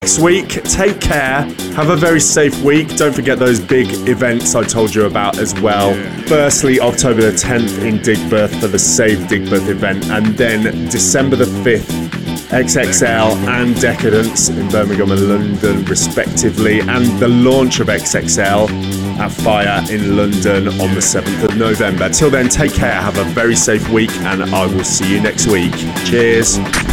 next week. Take care. Have a very safe week. Don't forget those big events I told you about as well. Firstly, October the 10th in Digbeth for the Save Digbeth event, and then December the 5th, XXL and Decadence in Birmingham and London respectively, and the launch of XXL at Fire in London on the 7th of November. Till then, take care, have a very safe week, and I will see you next week. Cheers.